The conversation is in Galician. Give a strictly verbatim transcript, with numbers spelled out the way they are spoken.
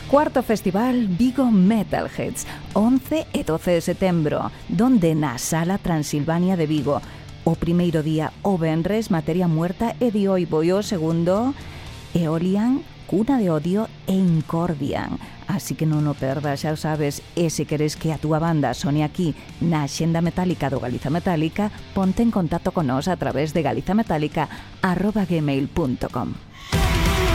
Cuarto Festival Vigo Metalheads, once e doce de setembro, donde na Sala Transilvania de Vigo. O primeiro día, o venres, Materia Muerta, e de Oibo, e o segundo, Eolian, Cuna de Odio e Incordian. Así que non o perdas, xa o sabes, e se queres que a túa banda sone aquí na Axenda Metálica do Galiza Metálica, ponte en contacto con nós a través de galizametálica arroba gmail punto com.